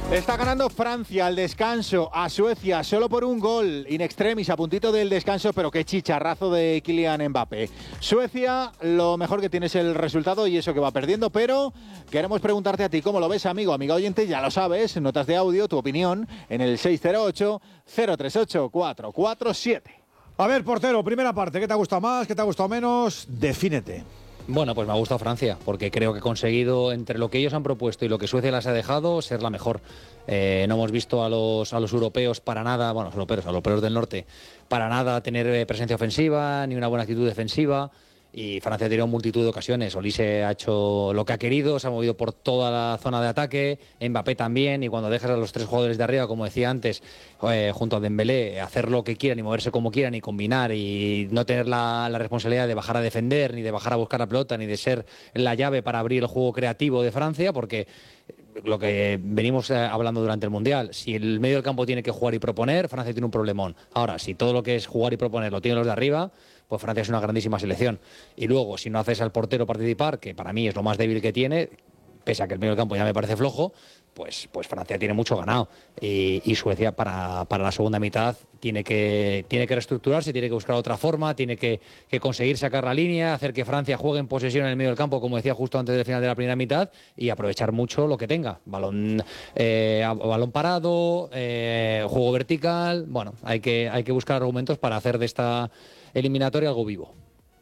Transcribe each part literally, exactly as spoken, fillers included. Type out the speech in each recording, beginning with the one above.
Está ganando Francia al descanso a Suecia solo por un gol in extremis a puntito del descanso, pero qué chicharrazo de Kylian Mbappé. Suecia, lo mejor que tiene es el resultado y eso que va perdiendo, pero queremos preguntarte a ti cómo lo ves, amigo, amiga oyente, ya lo sabes, notas de audio, tu opinión en el seis cero ocho, cero tres ocho, cuatro cuatro siete. A ver, portero, primera parte, ¿qué te ha gustado más, qué te ha gustado menos? Defínete. Bueno, pues me ha gustado Francia, porque creo que ha conseguido, entre lo que ellos han propuesto y lo que Suecia les ha dejado, ser la mejor. Eh, no hemos visto a los, a los europeos para nada, bueno, a los europeos, a los europeos del norte, para nada tener presencia ofensiva, ni una buena actitud defensiva. Y Francia ha tenido multitud de ocasiones. Olise ha hecho lo que ha querido, se ha movido por toda la zona de ataque, Mbappé también, y cuando dejas a los tres jugadores de arriba, como decía antes, eh, junto a Dembélé, hacer lo que quieran y moverse como quieran y combinar y no tener la, la responsabilidad de bajar a defender, ni de bajar a buscar la pelota, ni de ser la llave para abrir el juego creativo de Francia, porque lo que venimos hablando durante el Mundial, si el medio del campo tiene que jugar y proponer, Francia tiene un problemón. Ahora, si todo lo que es jugar y proponer lo tienen los de arriba, pues Francia es una grandísima selección. Y luego, si no haces al portero participar, que para mí es lo más débil que tiene, pese a que el medio del campo ya me parece flojo, pues, pues Francia tiene mucho ganado. Y, y Suecia para, para la segunda mitad tiene que, tiene que reestructurarse, tiene que buscar otra forma, tiene que, que conseguir sacar la línea, hacer que Francia juegue en posesión en el medio del campo, como decía justo antes del final de la primera mitad, y aprovechar mucho lo que tenga. Balón, eh, balón parado, eh, juego vertical. Bueno, hay que, hay que buscar argumentos para hacer de esta eliminatoria algo vivo.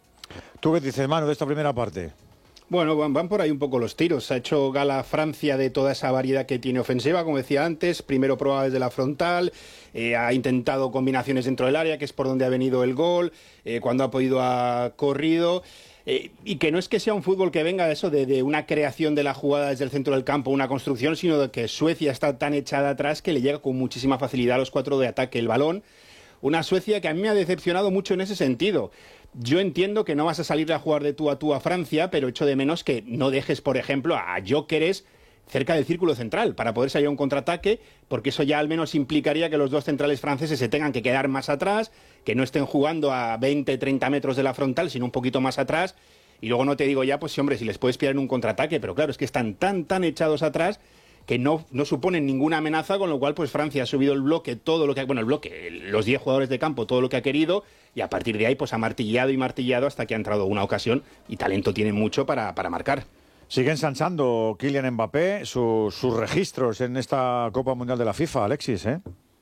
¿Tú qué dices, Manu, de esta primera parte? Bueno, van, van por ahí un poco los tiros. Ha hecho gala Francia de toda esa variedad que tiene ofensiva, como decía antes. Primero probaba desde la frontal, eh, ha intentado combinaciones dentro del área, que es por donde ha venido el gol. Eh, cuando ha podido ha corrido. Eh, y que no es que sea un fútbol que venga de eso, de, de una creación de la jugada desde el centro del campo, una construcción, sino de que Suecia está tan echada atrás que le llega con muchísima facilidad a los cuatro de ataque el balón. Una Suecia que a mí me ha decepcionado mucho en ese sentido. Yo entiendo que no vas a salir a jugar de tú a tú a Francia, pero echo de menos que no dejes, por ejemplo, a Gyökeres cerca del círculo central para poder salir a un contraataque, porque eso ya al menos implicaría que los dos centrales franceses se tengan que quedar más atrás, que no estén jugando a veinte, treinta metros de la frontal, sino un poquito más atrás. Y luego no te digo ya, pues sí, hombre, si les puedes pillar en un contraataque, pero claro, es que están tan, tan echados atrás que no, no suponen ninguna amenaza, con lo cual pues Francia ha subido el bloque, todo lo que, bueno, el bloque, los diez jugadores de campo, todo lo que ha querido, y a partir de ahí pues ha martillado y martillado hasta que ha entrado una ocasión, y talento tiene mucho para, para marcar. Sigue ensanchando Kylian Mbappé su, sus registros en esta Copa Mundial de la FIFA, Alexis, ¿eh?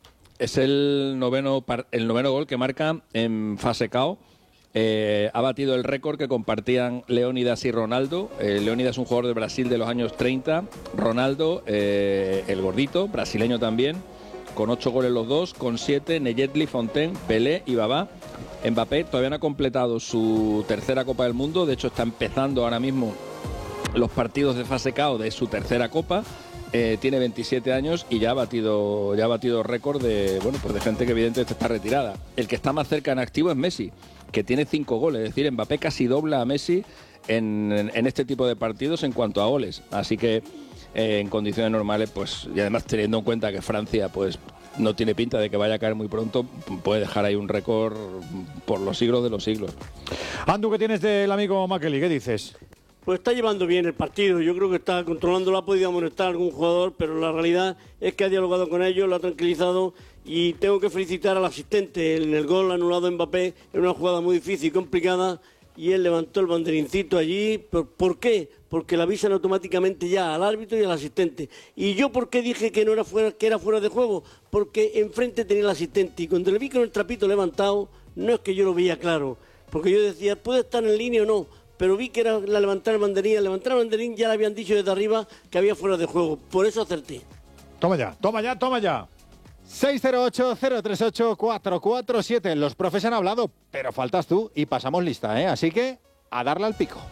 Es el noveno, el noveno gol que marca en fase K O. Eh, ha batido el récord que compartían Leónidas y Ronaldo. Eh, Leónidas es un jugador de Brasil de los años treinta. Ronaldo, eh, el gordito, brasileño también, con ocho goles los dos, con siete, Neyetli, Fontaine, Pelé y Babá. Mbappé todavía no ha completado su tercera Copa del Mundo, de hecho está empezando ahora mismo los partidos de fase K O de su tercera Copa. Eh, tiene veintisiete años y ya ha batido ya ha batido récord de, bueno, pues de gente que evidentemente está retirada. El que está más cerca en activo es Messi, que tiene cinco goles, es decir, Mbappé casi dobla a Messi en, en, en este tipo de partidos en cuanto a goles. Así que eh, en condiciones normales, pues, y además teniendo en cuenta que Francia pues no tiene pinta de que vaya a caer muy pronto, puede dejar ahí un récord por los siglos de los siglos. Andu, ¿qué tienes del amigo Makeli? ¿Qué dices? Pues está llevando bien el partido, yo creo que está controlando, ha podido amonestar a algún jugador, pero la realidad es que ha dialogado con ellos, lo ha tranquilizado, y tengo que felicitar al asistente en el gol anulado Mbappé, en una jugada muy difícil y complicada, y él levantó el banderincito allí. ¿Por, ¿por qué? Porque le avisan automáticamente ya al árbitro y al asistente. ¿Y yo por qué dije que no era fuera, que era fuera de juego? Porque enfrente tenía el asistente, y cuando le vi con el trapito levantado, no es que yo lo veía claro, porque yo decía, puede estar en línea o no, pero vi que era la levantar el banderín, al levantar el banderín ya le habían dicho desde arriba que había fuera de juego, por eso acerté. Toma ya, toma ya, toma ya. seis cero ocho, cero tres ocho, cuatro cuatro siete. Los profes han hablado, pero faltas tú y pasamos lista, ¿eh? Así que a darle al pico.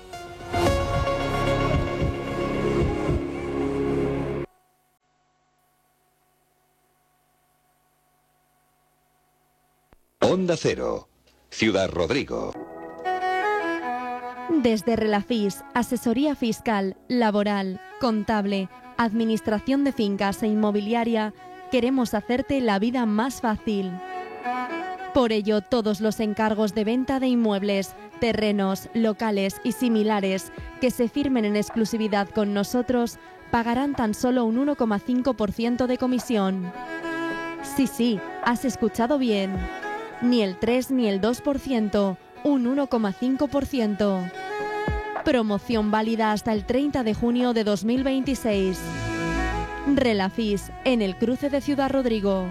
Onda Cero, Ciudad Rodrigo. Desde Relafis, asesoría fiscal, laboral, contable, administración de fincas e inmobiliaria, queremos hacerte la vida más fácil. Por ello, todos los encargos de venta de inmuebles, terrenos, locales y similares que se firmen en exclusividad con nosotros pagarán tan solo un uno coma cinco por ciento de comisión. Sí, sí, has escuchado bien. Ni el tres ni el dos por ciento, un uno coma cinco por ciento. Promoción válida hasta el treinta de junio de dos mil veintiséis. Relafis, en el cruce de Ciudad Rodrigo.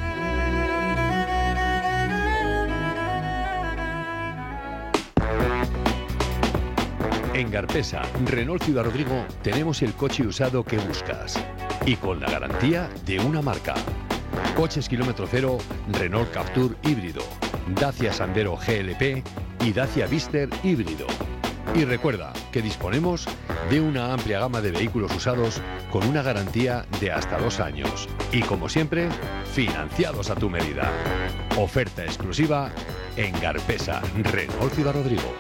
En Garpesa, Renault Ciudad Rodrigo, tenemos el coche usado que buscas. Y con la garantía de una marca. Coches kilómetro cero, Renault Captur híbrido, Dacia Sandero G L P y Dacia Vister híbrido. Y recuerda que disponemos de una amplia gama de vehículos usados con una garantía de hasta dos años. Y como siempre, financiados a tu medida. Oferta exclusiva en Garpesa, Renault Ciudad Rodrigo.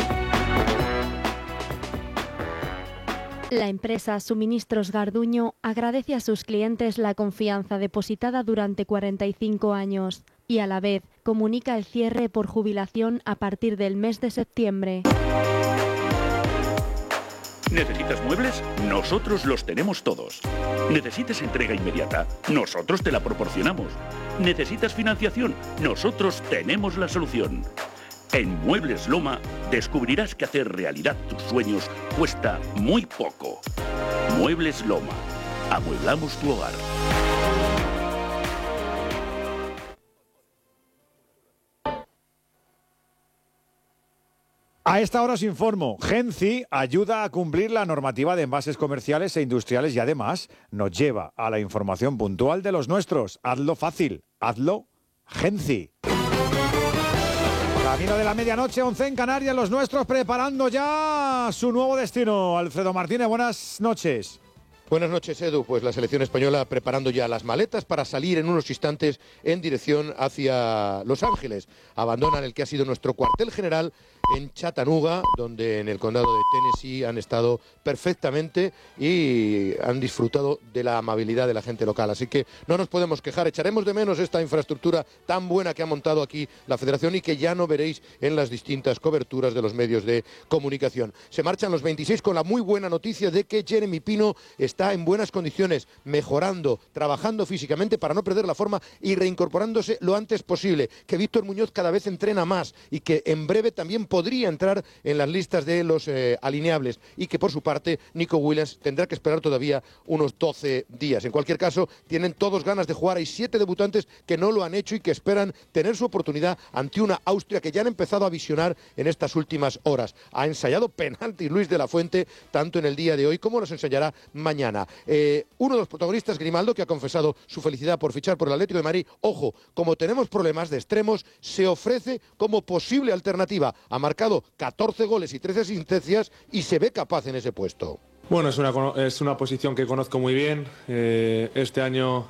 La empresa Suministros Garduño agradece a sus clientes la confianza depositada durante cuarenta y cinco años y a la vez comunica el cierre por jubilación a partir del mes de septiembre. ¿Necesitas muebles? Nosotros los tenemos todos. ¿Necesitas entrega inmediata? Nosotros te la proporcionamos. ¿Necesitas financiación? Nosotros tenemos la solución. En Muebles Loma descubrirás que hacer realidad tus sueños cuesta muy poco. Muebles Loma. Amueblamos tu hogar. A esta hora os informo, Genci ayuda a cumplir la normativa de envases comerciales e industriales y además nos lleva a la información puntual de los nuestros. Hazlo fácil, hazlo Genci. Camino de la medianoche, once en Canarias, los nuestros preparando ya su nuevo destino. Alfredo Martínez, buenas noches. Buenas noches, Edu. Pues la selección española preparando ya las maletas para salir en unos instantes en dirección hacia Los Ángeles. Abandonan el que ha sido nuestro cuartel general en Chattanooga, donde en el condado de Tennessee han estado perfectamente y han disfrutado de la amabilidad de la gente local. Así que no nos podemos quejar. Echaremos de menos esta infraestructura tan buena que ha montado aquí la Federación y que ya no veréis en las distintas coberturas de los medios de comunicación. Se marchan los veintiséis con la muy buena noticia de que Jeremy Pino está en buenas condiciones, mejorando, trabajando físicamente para no perder la forma y reincorporándose lo antes posible. Que Víctor Muñoz cada vez entrena más y que en breve también podría entrar en las listas de los eh, alineables y que por su parte Nico Williams tendrá que esperar todavía unos doce días. En cualquier caso, tienen todos ganas de jugar. Hay siete debutantes que no lo han hecho y que esperan tener su oportunidad ante una Austria que ya han empezado a visionar en estas últimas horas. Ha ensayado penaltis Luis de la Fuente tanto en el día de hoy como los ensayará mañana. Eh, uno de los protagonistas, Grimaldo, que ha confesado su felicidad por fichar por el Atlético de Madrid. Ojo, como tenemos problemas de extremos, se ofrece como posible alternativa. Ha marcado catorce goles y trece asistencias y se ve capaz en ese puesto. Bueno, es una, es una posición que conozco muy bien. Eh, este año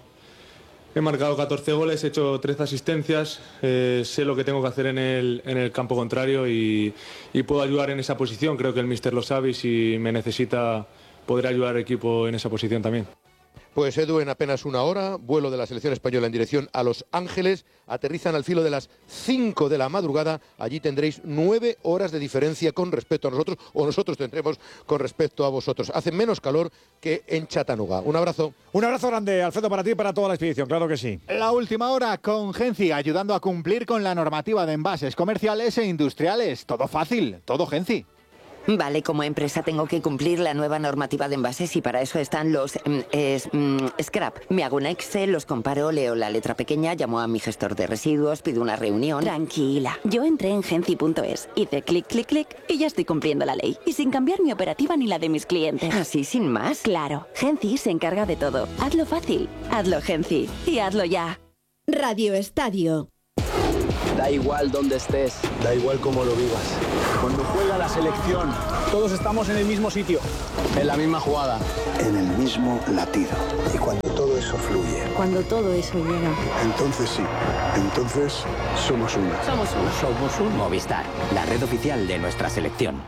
he marcado catorce goles, he hecho trece asistencias. Eh, sé lo que tengo que hacer en el, en el campo contrario y, y puedo ayudar en esa posición. Creo que el míster lo sabe y si me necesita poder ayudar al equipo en esa posición también. Pues Edu, en apenas una hora, vuelo de la selección española en dirección a Los Ángeles. Aterrizan al filo de las cinco de la madrugada. Allí tendréis nueve horas de diferencia con respecto a nosotros, o nosotros tendremos con respecto a vosotros. Hace menos calor que en Chattanooga. Un abrazo. Un abrazo grande, Alfredo, para ti y para toda la expedición, claro que sí. La última hora con Genci, ayudando a cumplir con la normativa de envases comerciales e industriales. Todo fácil, todo Genci. Vale, como empresa tengo que cumplir la nueva normativa de envases y para eso están los mm, es, mm, scrap. Me hago un Excel, los comparo, leo la letra pequeña, llamo a mi gestor de residuos, pido una reunión. Tranquila, yo entré en genci punto es, hice clic, clic, clic y ya estoy cumpliendo la ley. Y sin cambiar mi operativa ni la de mis clientes. ¿Así sin más? Claro, Genci se encarga de todo. Hazlo fácil, hazlo Genci y hazlo ya. Radio Estadio. Da igual dónde estés, da igual cómo lo vivas. Cuando juega la selección, todos estamos en el mismo sitio, en la misma jugada, en el mismo latido. Y cuando todo eso fluye, cuando todo eso llega, entonces sí, entonces somos uno. Somos uno. Somos un Movistar, la red oficial de nuestra selección.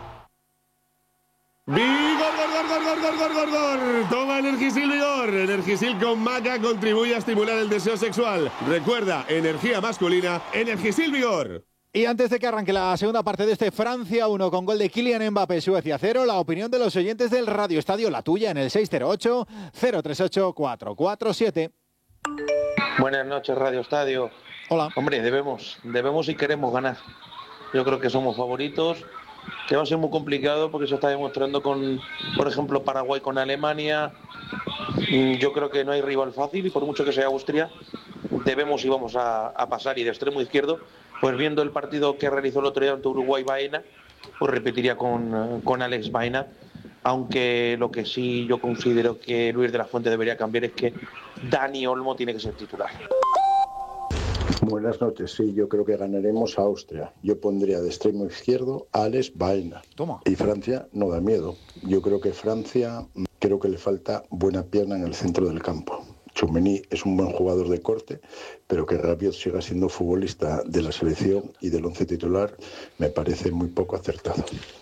¡Vigor, gor, gor, gor, gor, gor, gor, gor! Toma Energisil Vigor. Energisil con maca contribuye a estimular el deseo sexual. Recuerda, energía masculina, Energisil Vigor. Y antes de que arranque la segunda parte de este Francia uno con gol de Kylian Mbappé, Suecia cero, la opinión de los oyentes del Radio Estadio, la tuya, en el seis cero ocho, cero tres ocho, cuatro cuatro siete. Buenas noches, Radio Estadio. Hola. Hombre, debemos, debemos y queremos ganar. Yo creo que somos favoritos, que va a ser muy complicado porque se está demostrando con, por ejemplo, Paraguay con Alemania. Yo creo que no hay rival fácil y por mucho que sea Austria, debemos y vamos a, a pasar. Y de extremo izquierdo, pues viendo el partido que realizó el otro día ante Uruguay-Baena, pues repetiría con, con Alex Baena, aunque lo que sí yo considero que Luis de la Fuente debería cambiar es que Dani Olmo tiene que ser titular. Buenas noches, sí, yo creo que ganaremos a Austria. Yo pondría de extremo izquierdo a Alex Baena. Toma. Y Francia no da miedo. Yo creo que Francia, creo que le falta buena pierna en el centro del campo. Tchouaméni es un buen jugador de corte, pero que Rabiot siga siendo futbolista de la selección y del once titular me parece muy poco acertado.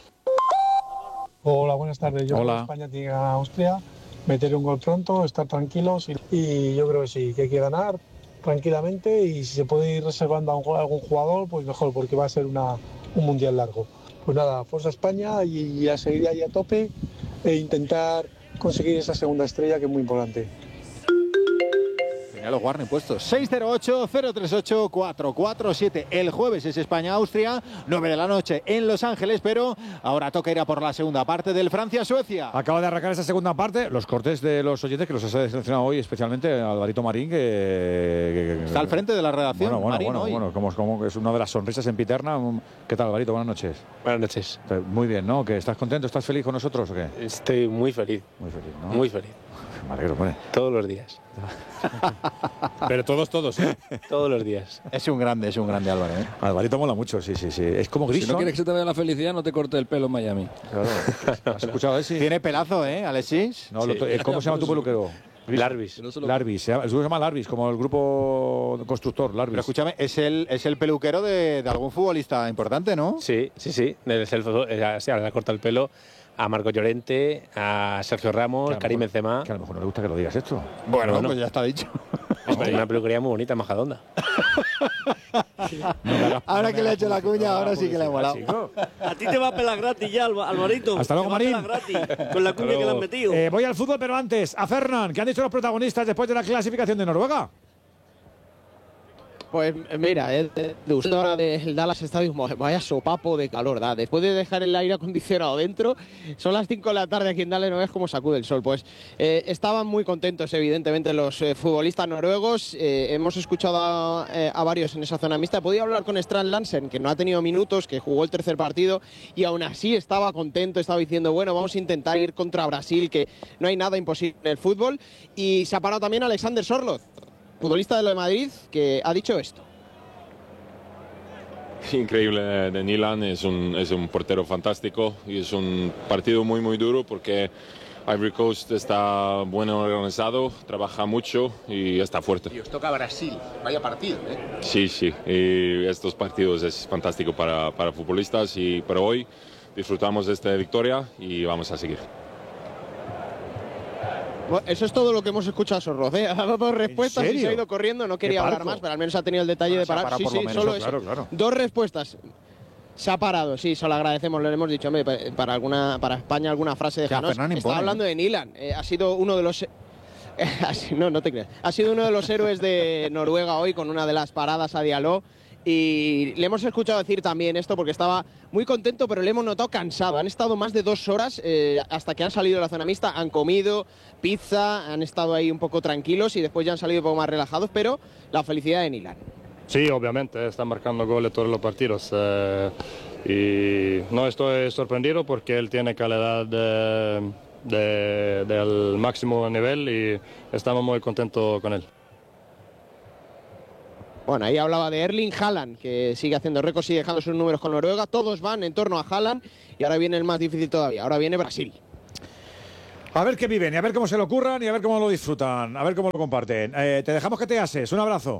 Hola, buenas tardes. Yo Hola. creo que España tiene que ganar a Austria, meter un gol pronto, estar tranquilos y, y yo creo que sí, que hay que ganar tranquilamente y si se puede ir reservando a, un, a algún jugador, pues mejor, porque va a ser una, un mundial largo. Pues nada, fuerza España y, y a seguir ahí a tope e intentar conseguir esa segunda estrella que es muy importante. Tenía los Warner puestos. seis cero ocho, cero tres ocho, cuatro cuatro siete. El jueves es España-Austria, nueve de la noche en Los Ángeles, pero ahora toca ir a por la segunda parte del Francia-Suecia. Acaba de arrancar esa segunda parte. Los cortes de los oyentes que los has seleccionado hoy, especialmente Alvarito Marín, que, que, que está al frente de la redacción. Bueno, bueno, Marín, bueno, hoy. bueno como, como que es una de las sonrisas en Piterna. ¿Qué tal, Alvarito? Buenas noches. Buenas noches. Muy bien, ¿no? ¿Que estás contento? ¿Estás feliz con nosotros o qué? Estoy muy feliz. Muy feliz, ¿no? Muy feliz. Me alegro, hombre. Todos los días. Pero todos, todos, ¿eh? Todos los días. Es un grande, es un grande Álvaro, ¿eh? Alvarito mola mucho, sí, sí, sí. Es como Grison. Si no quieres que se te vea la felicidad, no te corte el pelo en Miami. Claro. ¿Has escuchado a ese? Tiene pelazo, ¿eh, Alexis? No, sí. lo, ¿Cómo se llama tu peluquero? Larvis. Larvis, se llama, el grupo se llama Larvis, como el grupo constructor, Larvis. Pero escúchame, es el, es el peluquero de, de algún futbolista importante, ¿no? Sí, sí, sí. Es el, o sea, le corta el pelo a Marco Llorente, a Sergio Ramos, a Karim Benzema. Que a lo mejor no le gusta que lo digas esto. Bueno, bueno, pues ya está dicho. Es una peluquería muy bonita, Majadonda. No, ahora que le ha hecho la cuña, ahora sí que le ha molado. A ti te va a pelar gratis ya, Alvarito. Hasta luego, Marín. Gratis, con la cuña que le han metido. Eh, voy al fútbol, pero antes, a Fernán, ¿qué han dicho los protagonistas después de la clasificación de Noruega? Pues mira, el de ahora del Dallas Stadium, vaya sopapo de calor, da. Después de dejar el aire acondicionado dentro, son las cinco de la tarde aquí en Dallas, no ves cómo sacude el sol. Pues eh, estaban muy contentos, evidentemente, los eh, futbolistas noruegos. Eh, hemos escuchado a, eh, a varios en esa zona mixta. He podido hablar con Strand Larsen, que no ha tenido minutos, que jugó el tercer partido y aún así estaba contento, estaba diciendo, bueno, vamos a intentar ir contra Brasil, que no hay nada imposible en el fútbol. Y se ha parado también Alexander Sorloth, futbolista de lo de Madrid, que ha dicho esto. Increíble de Nilan, es un, es un portero fantástico y es un partido muy muy duro porque Ivory Coast está bueno organizado, trabaja mucho y está fuerte. Y os toca Brasil, vaya partido, ¿eh? Sí, sí, y estos partidos es fantástico para, para futbolistas y para hoy disfrutamos de esta victoria y vamos a seguir. Bueno, eso es todo lo que hemos escuchado a Sorloth, ¿eh? Ha dado dos respuestas y se ha ido corriendo. No quería hablar más, pero al menos ha tenido el detalle Ah, de parar. parado Sí, por sí, lo menos, solo claro, eso. claro. Dos respuestas. Se ha parado, sí, se lo agradecemos. Lo hemos dicho, hombre, para, alguna, para España alguna frase de Janos. Estaba hablando de Nilan. Eh, ha sido uno de los... Eh, no, no te creas. Ha sido uno de los héroes de Noruega hoy con una de las paradas a Diallo. Y le hemos escuchado decir también esto porque estaba muy contento, pero le hemos notado cansado. Han estado más de dos horas eh, hasta que han salido de la zona mixta, han comido pizza, han estado ahí un poco tranquilos y después ya han salido un poco más relajados, pero la felicidad de Nilan. Sí, obviamente, están marcando goles todos los partidos. Eh, y no estoy sorprendido porque él tiene calidad de, de, del máximo nivel y estamos muy contentos con él. Bueno, ahí hablaba de Erling Haaland, que sigue haciendo récords, sigue dejando sus números con Noruega. Todos van en torno a Haaland y ahora viene el más difícil todavía. Ahora viene Brasil. A ver qué viven y a ver cómo se lo ocurran y a ver cómo lo disfrutan, a ver cómo lo comparten. Eh, te dejamos que te ases. Un abrazo.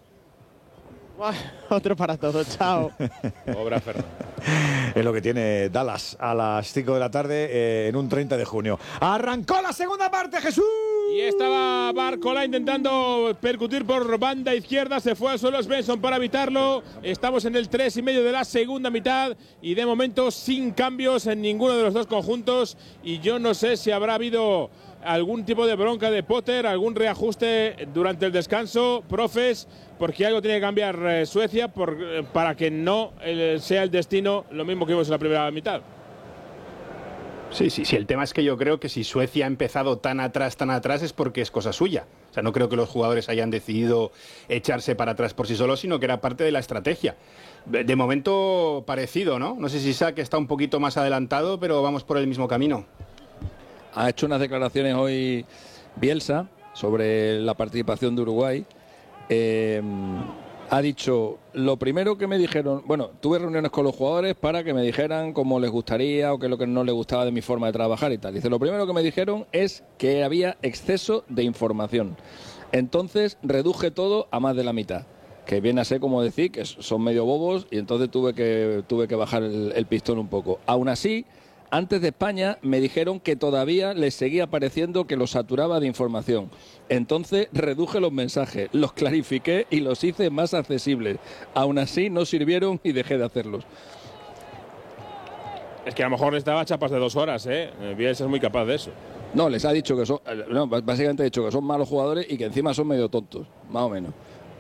Otro para todos. Chao. Obra Fernando. Es lo que tiene Dallas a las cinco de la tarde eh, en un treinta de junio. Arrancó la segunda parte, Jesús. Y estaba Barcola intentando percutir por banda izquierda, se fue al suelo Svensson para evitarlo. Estamos en el tres y medio de la segunda mitad y de momento sin cambios en ninguno de los dos conjuntos. Y yo no sé si habrá habido algún tipo de bronca de Potter, algún reajuste durante el descanso, profes, porque algo tiene que cambiar eh, Suecia por, eh, para que no eh, sea el destino lo mismo que vimos en la primera mitad. Sí, sí, sí. El tema es que yo creo que si Suecia ha empezado tan atrás, tan atrás, es porque es cosa suya. O sea, no creo que los jugadores hayan decidido echarse para atrás por sí solos, sino que era parte de la estrategia. De momento parecido, ¿no? No sé si Isaac está un poquito más adelantado, pero vamos por el mismo camino. Ha hecho unas declaraciones hoy Bielsa sobre la participación de Uruguay. Eh, ha dicho, lo primero que me dijeron, bueno, tuve reuniones con los jugadores para que me dijeran cómo les gustaría o qué es lo que no les gustaba de mi forma de trabajar y tal. Dice, lo primero que me dijeron es que había exceso de información. Entonces reduje todo a más de la mitad, que viene a ser como decir que son medio bobos y entonces tuve que, tuve que bajar el, el pistón un poco. Aún así, antes de España me dijeron que todavía les seguía pareciendo que los saturaba de información. Entonces reduje los mensajes, los clarifiqué y los hice más accesibles. Aún así no sirvieron y dejé de hacerlos. Es que a lo mejor les daba chapas de dos horas, ¿eh? Bielsa es muy capaz de eso. No, les ha dicho que son, no, básicamente ha dicho que son malos jugadores y que encima son medio tontos, más o menos.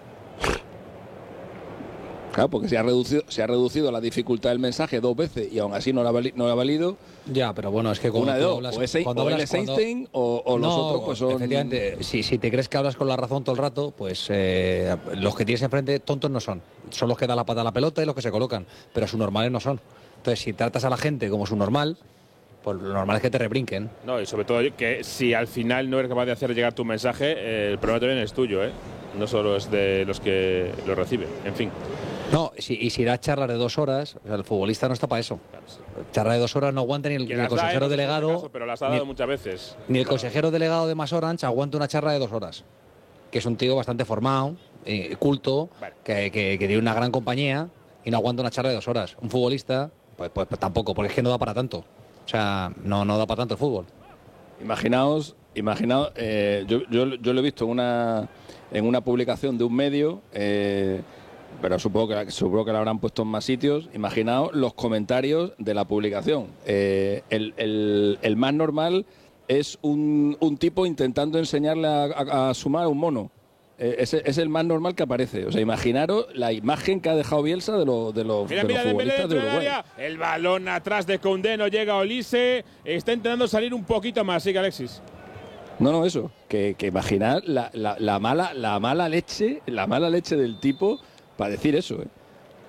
Claro, porque se ha reducido, se ha reducido la dificultad del mensaje dos veces y aún así no la ha valido. Ya, pero bueno, es que una de dos, hablas, o es, cuando o hablas, Einstein cuando... o, o los no, otros pues son... Efectivamente, si, si te crees que hablas con la razón todo el rato, pues eh, los que tienes enfrente tontos no son. Son los que dan la pata a la pelota y los que se colocan, pero subnormales no son. Entonces, si tratas a la gente como subnormal, pues lo normal es que te rebrinquen. No, y sobre todo que si al final no eres capaz de hacer llegar tu mensaje, eh, el problema también es tuyo, ¿eh? No solo es de los que lo reciben, en fin. No, si, y si das charlas de dos horas, o sea, el futbolista no está para eso. Charla de dos horas no aguanta ni el, ni el consejero da, delegado. Caso, pero las ha dado ni, muchas veces. Ni el consejero delegado de MasOrange aguanta una charla de dos horas. Que es un tío bastante formado, eh, culto, vale. que, que, que tiene una gran compañía y no aguanta una charla de dos horas. Un futbolista, pues, pues, pues tampoco, porque es que no da para tanto. O sea, no, no da para tanto el fútbol. Imaginaos, imaginaos eh, yo, yo, yo lo he visto en una, en una publicación de un medio. Eh, pero supongo que, supongo que la habrán puesto en más sitios. Imaginaos los comentarios de la publicación. Eh, el, el, el más normal es un, un tipo intentando enseñarle a, a, a sumar a un mono. Eh, es, es el más normal que aparece. O sea, imaginaros la imagen que ha dejado Bielsa de, lo, de los, mira, de mira, los futbolistas de Uruguay. El balón atrás de Koundé, no llega Olise. Está intentando salir un poquito más. Sigue Alexis. No, no, eso. Que, que imaginar la, la, la, mala, la mala leche, la mala leche del tipo para decir eso, ¿eh?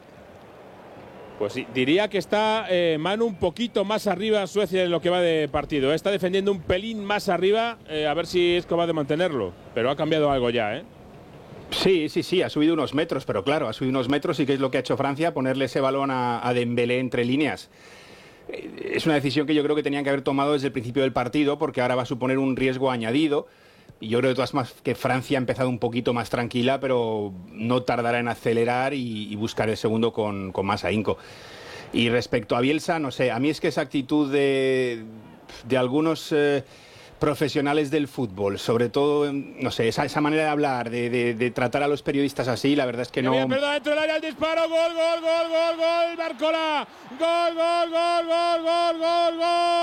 Pues sí, diría que está eh, Manu un poquito más arriba Suecia en lo que va de partido. Está defendiendo un pelín más arriba, eh, a ver si es capaz de mantenerlo. Pero ha cambiado algo ya, ¿eh? Sí, sí, sí, ha subido unos metros, pero claro, ha subido unos metros y ¿qué es lo que ha hecho Francia? Ponerle ese balón a, a Dembélé entre líneas. Es una decisión que yo creo que tenían que haber tomado desde el principio del partido, porque ahora va a suponer un riesgo añadido. Y yo creo de todas maneras que Francia ha empezado un poquito más tranquila, pero no tardará en acelerar y, y buscar el segundo con, con más ahínco. Y respecto a Bielsa, no sé, a mí es que esa actitud de, de algunos eh, profesionales del fútbol, sobre todo, no sé, esa, esa manera de hablar, de, de, de tratar a los periodistas así, la verdad es que no... Bien, perdón, dentro del área el disparo, gol, gol, gol, gol, gol, Barcola, gol, gol, gol, gol, gol, gol,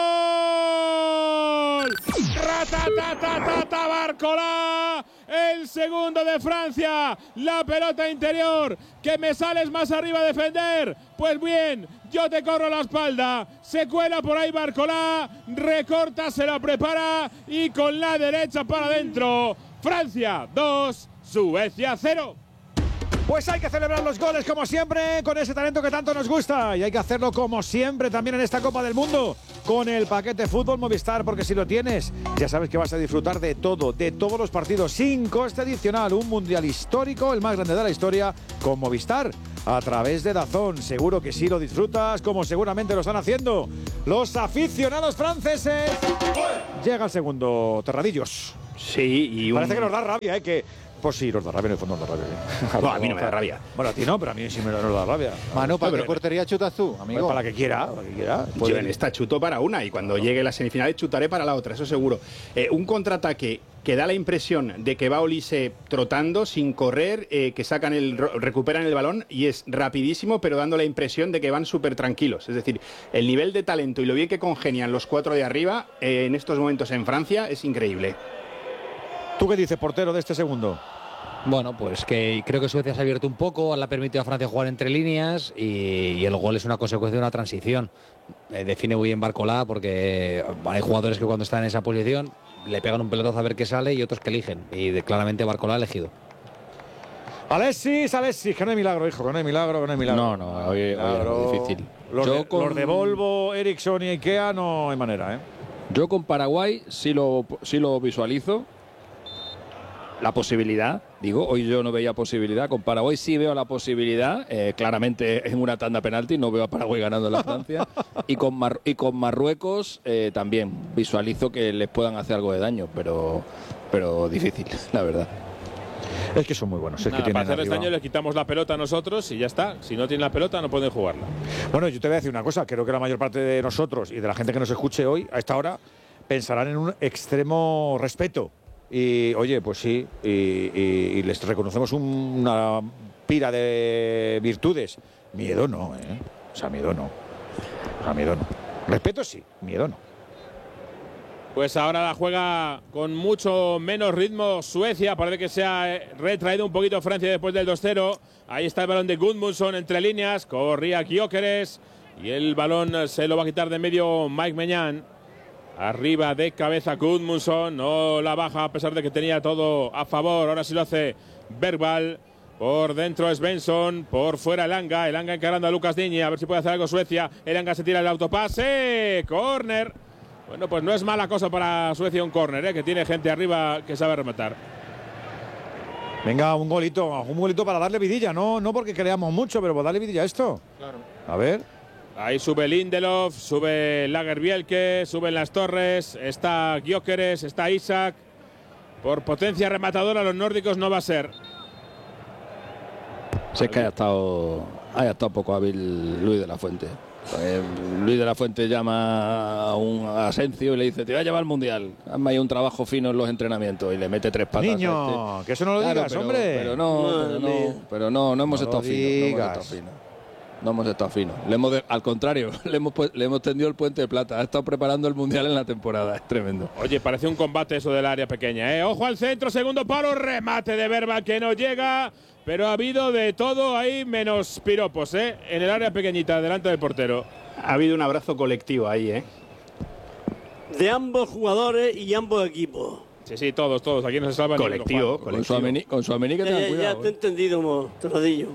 gol, ratatatata, Barcola, el segundo de Francia, la pelota interior, que me sales más arriba a defender, pues bien, yo te corro la espalda, se cuela por ahí Barcola, recorta, se la prepara y con la derecha para adentro, Francia dos, Suecia cero. Pues hay que celebrar los goles como siempre, con ese talento que tanto nos gusta. Y hay que hacerlo como siempre también en esta Copa del Mundo, con el paquete Fútbol Movistar, porque si lo tienes, ya sabes que vas a disfrutar de todo, de todos los partidos, sin coste adicional. Un mundial histórico, el más grande de la historia, con Movistar, a través de DAZN. Seguro que sí lo disfrutas, como seguramente lo están haciendo los aficionados franceses. Llega el segundo, Terradillos. Sí, y un... Parece que nos da rabia, ¿eh? Que... Pues sí, nos da rabia, en el fondo nos da rabia. ¿Eh? No, a mí no me da rabia. Bueno, a ti no, pero a mí sí me nos da rabia. Manu, ¿para qué portería chutas tú, amigo? Pues para la que quiera, para la que quiera. Yo en esta chuto para una y cuando llegue la semifinal chutaré para la otra, eso seguro. Eh, un contraataque que da la impresión de que va Olise trotando, sin correr, eh, que sacan el, recuperan el balón y es rapidísimo, pero dando la impresión de que van súper tranquilos. Es decir, el nivel de talento y lo bien que congenian los cuatro de arriba eh, en estos momentos en Francia es increíble. ¿Tú qué dices, portero, de este segundo? Bueno, pues que creo que Suecia se ha abierto un poco, le ha permitido a Francia jugar entre líneas y, y el gol es una consecuencia de una transición. Eh, define muy bien Barcolá porque hay jugadores que cuando están en esa posición le pegan un pelotazo a ver qué sale y otros que eligen. Y de, claramente Barcolá ha elegido. Alexis, Alexis, que no hay milagro, hijo, que no hay milagro, que no hay milagro. No, no, hoy, hoy es difícil. Los, Yo de, con... los de Volvo, Ericsson y Ikea no hay manera, ¿eh? Yo con Paraguay sí lo, sí lo visualizo. La posibilidad, digo, hoy yo no veía posibilidad. Con Paraguay sí veo la posibilidad. Eh, claramente en una tanda penalti no veo a Paraguay ganando la Francia. y, con Mar y con Marruecos eh, también visualizo que les puedan hacer algo de daño, pero, pero difícil, la verdad. Es que son muy buenos. Es Nada, que tienen para hacer arriba... este año les quitamos la pelota a nosotros y ya está. Si no tienen la pelota no pueden jugarla. Bueno, yo te voy a decir una cosa. Creo que la mayor parte de nosotros y de la gente que nos escuche hoy, a esta hora, pensarán en un extremo respeto. Y, oye, pues sí, y, y, y les reconocemos un, una pira de virtudes. Miedo no, ¿eh? O sea, miedo no. O sea, miedo no. Respeto sí, miedo no. Pues ahora la juega con mucho menos ritmo Suecia. Parece que se ha retraído un poquito Francia después del dos cero. Ahí está el balón de Gudmundsson entre líneas. Corría Gyökeres. Y el balón se lo va a quitar de medio Mike Maignan. Arriba de cabeza Gudmundsson. No la baja a pesar de que tenía todo a favor. Ahora sí lo hace Bergvall. Por dentro Svensson, por fuera Elanga. Elanga encarando a Lucas Digne. A ver si puede hacer algo Suecia. Elanga se tira el autopase. Córner. Bueno, pues no es mala cosa para Suecia un córner, ¿eh? Que tiene gente arriba que sabe rematar. Venga, un golito, un golito para darle vidilla. No, no porque creamos mucho, pero para darle vidilla a esto. Claro. A ver. Ahí sube Lindelof, sube Lagerbielke, suben las torres. Está Gyökeres, está Isak. Por potencia rematadora los nórdicos no va a ser. Si es que haya estado, haya estado poco hábil Luis de la Fuente. Eh, Luis de la Fuente llama a un Asencio y le dice: te voy a llevar al Mundial, hazme ahí un trabajo fino en los entrenamientos, y le mete tres patas. Niño, este. que eso no lo claro, digas, pero, hombre. Pero no, pero no, pero no, no hemos no estado finos. No hemos estado finos. No hemos estado finos. Le hemos de, al contrario, le hemos, le hemos tendido el puente de plata. Ha estado preparando el Mundial en la temporada. Es tremendo. Oye, parece un combate eso del área pequeña, ¿eh? Ojo al centro, segundo palo, remate de Bergvall que no llega. Pero ha habido de todo ahí menos piropos, ¿eh? En el área pequeñita, delante del portero. Ha habido un abrazo colectivo ahí, ¿eh? De ambos jugadores y ambos equipos. Sí, sí, todos, todos. Aquí no se salva colectivo, ninguno. Colectivo. Con su amení, con su amení que ya, tengan ya, cuidado. Ya te he entendido, mo, Terradillo.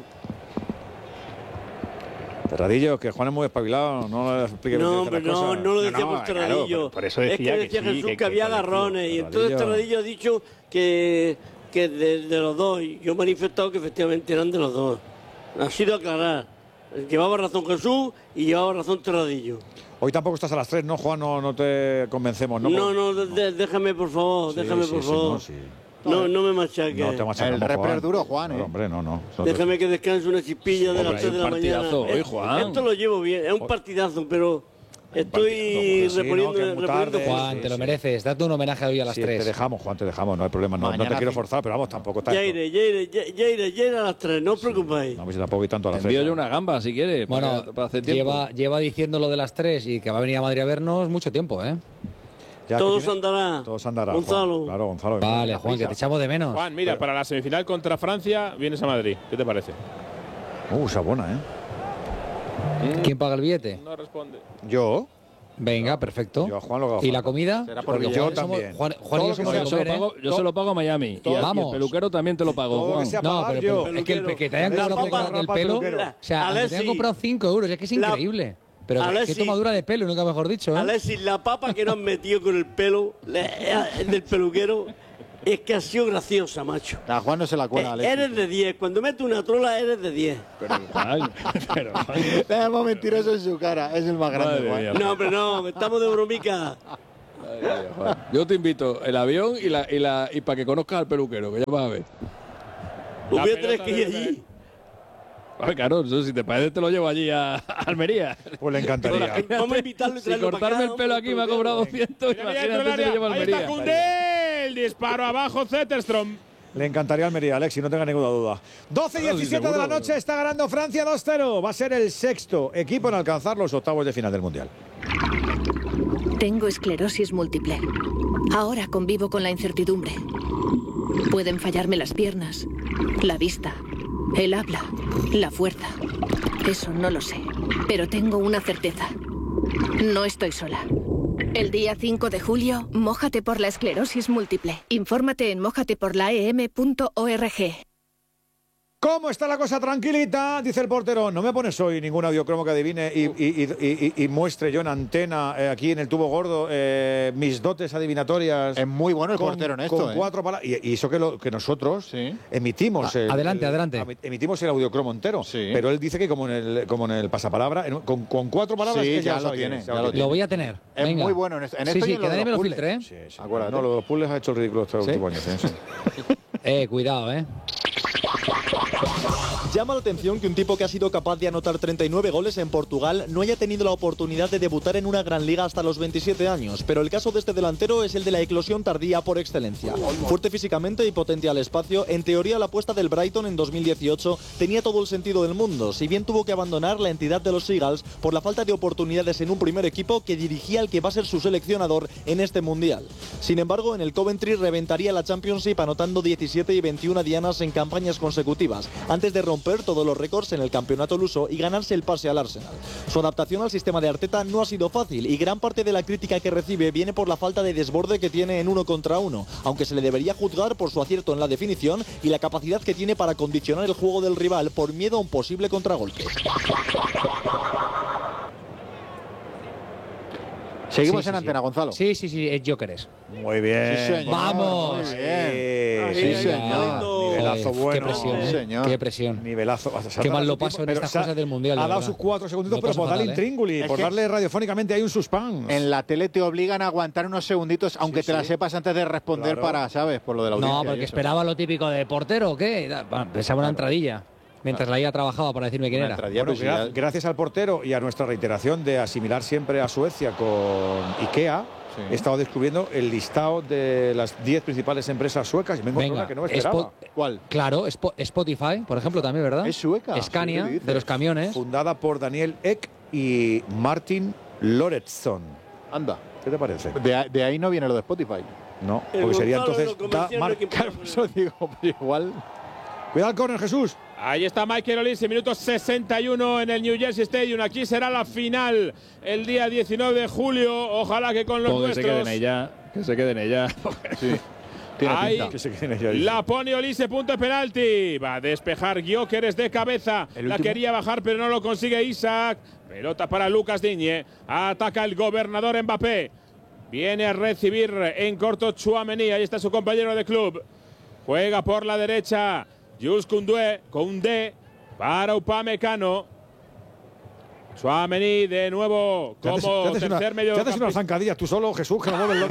Terradillo, que Juan es muy espabilado. No le explique No, hombre, no, cosas. no lo decía No, no, por Terradillo. claro, por eso decía es que decía que sí, Jesús que- que, había que agarrones. Y Terradillo. entonces Terradillo ha dicho que, que de, de los dos. Y yo he manifestado que efectivamente eran de los dos. Ha sido aclarar. Llevaba razón Jesús y llevaba razón Terradillo. Hoy tampoco estás a las tres, ¿no, Juan? No, no te convencemos, ¿no? No, no, de- de- déjame por favor, Sí, déjame sí, por sí, favor. no, sí. No, no me machaques. No te machacamos, El repre Juan. es duro, Juan, ¿eh? No, hombre, no, no. No te- Déjame que descanse una chispilla de Hombre, las hay tres de un la mañana. partidazo hoy, Eh, Juan. Esto lo llevo bien, es un partidazo, pero estoy Sí, no, reponiendo, que es muy reponiendo tarde. cosas. Juan, sí, te lo sí. mereces. Date un homenaje hoy a las Sí, tres. te dejamos, Juan, te dejamos, no hay problema. No, no te Mañana quiero sí. forzar, pero vamos, tampoco tanto. Ya iré, ya iré, ya, ya iré, ya iré a las tres, no os preocupéis. No, pues tampoco ir tanto a Te las envío tres. yo una gamba si quieres. Bueno, para, para hacer tiempo. lleva, lleva diciendo lo de las tres y que va a venir a Madrid a vernos mucho tiempo, ¿eh? Ya, que Todos tiene- andará. Todos andará. Gonzalo. Juan. Claro, Gonzalo. Vale, Juan, que te echamos de menos. Juan, mira, para la semifinal contra Francia vienes a Madrid. ¿Qué te parece? Uh, esa buena, ¿eh? ¿Quién paga el billete? No responde. Yo. Venga, perfecto. Yo a Juan lo hago a ¿Y Juan. la comida? Será por Porque Villar. Juan Yo somos- también. Juan, Juan y Todo yo lo somos que de Yo se, lo comer, ¿eh? pago, yo se lo pago a Miami. Y, a- y Vamos. el peluquero también te lo pago, Todo lo Juan. que sea No, pagar pero, yo. pero es que, el, que te hayan La cobrado papa- por el papa pelo. peluquero. O sea, Alexis, te hayan comprado cinco euros. Es que es la- increíble. Pero qué Alexis, tomadura de pelo, nunca mejor dicho, ¿eh? Alexis, la papa que nos han metido con el pelo le- eh, del peluquero es que ha sido graciosa, macho. A Juan no se la cuela, Eh, Alexis. eres de diez, cuando metes una trola eres de diez. Pero, Juan, pero, Juan. Le damos mentiroso en su cara. Es el más grande, Madre Juan. mía. No, hombre, no, estamos de bromica. Ay, Dios, Juan. Yo te invito el avión y la y la y para que conozcas al peluquero, que ya vas a ver. La Voy a tener pelota que ir de- allí. Ay, claro, eso, si te parece te lo llevo allí a, a Almería. Pues le encantaría. Vamos a invitarlo y Si traerlo para cortarme acá, el pelo aquí me ha cobrado doscientos, Mira, mira, dentro del imagínate si área. lo llevo a Ahí está Almería. Koundé. el disparo abajo Zetterström. Le encantaría Almería, Alexis, no tenga ninguna duda. doce diecisiete de la noche, está ganando Francia dos cero. Va a ser el sexto equipo en alcanzar los octavos de final del Mundial. Tengo esclerosis múltiple. Ahora convivo con la incertidumbre. Pueden fallarme las piernas, la vista, el habla, la fuerza. Eso no lo sé, pero tengo una certeza. No estoy sola. El día cinco de julio, mójate por la esclerosis múltiple. Infórmate en mójate por la e m punto org. ¿Cómo está la cosa? Tranquilita, dice el portero. No me pones hoy ningún audiocromo que adivine y, y, y, y, y muestre yo en antena, eh, aquí en el tubo gordo, eh, mis dotes adivinatorias. Es muy bueno el con, portero en esto. Con ¿eh? cuatro palabras. Y, y eso que, lo, que nosotros sí. emitimos. Ah, el, adelante, el, adelante. Emitimos el audiocromo entero. Sí. Pero él dice que como en el, como en el pasapalabra, en, con, con cuatro palabras sí, que ya, ya, lo tiene, ya lo tiene. Lo voy a tener. Es Venga. muy bueno en esto. En sí, esto sí, y en que lo de nadie me los lo puzzles. filtre, ¿eh? Sí, sí. Acuérdate. No, los puzzles ha hecho el ridículo estos ¿Sí? últimos años. Sí. eh, cuidado, ¿eh? Llama la atención que un tipo que ha sido capaz de anotar treinta y nueve goles en Portugal no haya tenido la oportunidad de debutar en una gran liga hasta los veintisiete años, pero el caso de este delantero es el de la eclosión tardía por excelencia. Fuerte físicamente y potente al espacio, en teoría la apuesta del Brighton en dos mil dieciocho tenía todo el sentido del mundo, si bien tuvo que abandonar la entidad de los Seagulls por la falta de oportunidades en un primer equipo que dirigía al que va a ser su seleccionador en este Mundial. Sin embargo, en el Coventry reventaría la Championship anotando diecisiete y veintiuna dianas en campañas consecutivas, antes de romper todos los récords en el campeonato luso y ganarse el pase al Arsenal. Su adaptación al sistema de Arteta no ha sido fácil y gran parte de la crítica que recibe viene por la falta de desborde que tiene en uno contra uno, aunque se le debería juzgar por su acierto en la definición y la capacidad que tiene para condicionar el juego del rival por miedo a un posible contragolpe. Seguimos sí, en sí, antena, sí. Gonzalo. Sí, sí, sí, es Jokers. Muy bien. Sí, señor. ¡Vamos! Muy bien. Sí, Sí, sí, señor. Nivelazo bueno. Qué presión, Sí, ¿eh? señor. Qué presión. Nivelazo. O sea, Qué ha mal dado lo su paso tiempo, en pero estas se ha- cosas del Mundial, Ha de dado verdad. sus cuatro segunditos, Lo pero paso por darle fatal, ¿eh? intríngulis, Es por que- darle radiofónicamente hay un suspense. En la tele te obligan a aguantar unos segunditos, aunque Sí, te la sí. sepas antes de responder Claro. para, ¿sabes? Por lo de la audiencia. No, y porque eso. esperaba lo típico de portero, ¿o qué? Bueno, pensaba una entradilla. Mientras la ella trabajaba para decirme quién Una era. entradilla, Bueno, pero si gra- ya- gracias al portero y a nuestra reiteración de asimilar siempre a Suecia con IKEA, Sí. he estado descubriendo el listado de las diez principales empresas suecas y me encontré Venga, una que no me esperaba. Spo- ¿Cuál? Claro, Spo- Spotify, por ejemplo, también, ¿verdad? ¿Es sueca? Scania, Sí, ¿qué dices? de los camiones. Fundada por Daniel Ek y Martin Lorentzon. Anda. ¿Qué te parece? De, a- de ahí no viene lo de Spotify. No, El porque sería Gonzalo entonces lo da comercial Mar- no hay que Claro, por eso digo, pero igual. Cuidado al córner, Jesús. Ahí está Michael Olise, minuto sesenta y uno en el New Jersey Stadium. Aquí será la final el día diecinueve de julio. Ojalá que con los Pues que se nuestros. queden ella, que se queden ella. Sí. Tiene Ahí pinta. Que se queden ellos ahí. la pone Olise, punto de penalti. Va a despejar Gyökeres de cabeza. El La último. quería bajar, pero no lo consigue Isaac. Pelota para Lucas Digne. Ataca el gobernador Mbappé. Viene a recibir en corto Tchouaméni. Ahí está su compañero de club. Juega por la derecha. Jules Koundé, Koundé para Upamecano. Tchouaméni de nuevo Te haces- como te haces tercer una, medio te haces unas zancadillas tú solo, Jesús, que lo mueve el